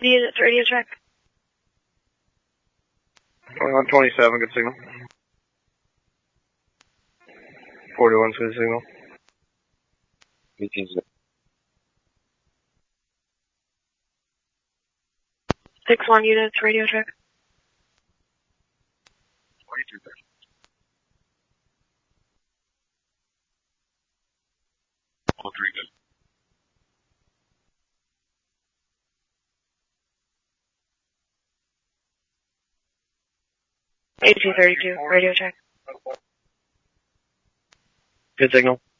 units, radio check. 27, good signal. 41's good signal. 6-1 units, radio check. 22 there. All 3 good. AT-32, radio check. Good signal.